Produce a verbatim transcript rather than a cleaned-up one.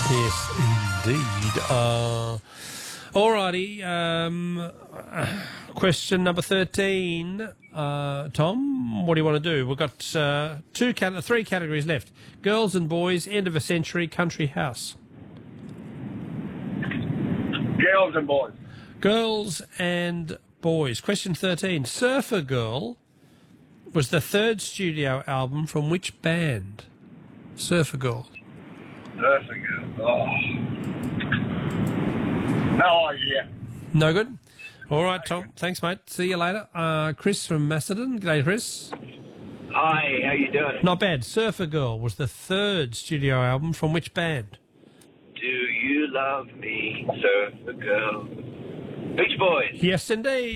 Yes, indeed. Uh, alrighty. Um, question number thirteen. Uh, Tom, what do you want to do? We've got uh, two, cat- three categories left: girls and boys, end of a century, country house. Girls and boys. Girls and boys. Question thirteen. Surfer Girl was the third studio album from which band? Surfer Girl. Surfer Girl. Oh. No idea. No good? All right, Tom. Thanks, mate. See you later. Uh, Chris from Macedon. G'day, Chris. Hi, how you doing? Not bad. Surfer Girl was the third studio album from which band? Do you love me, surfer girl? Beach Boys. Yes, indeed.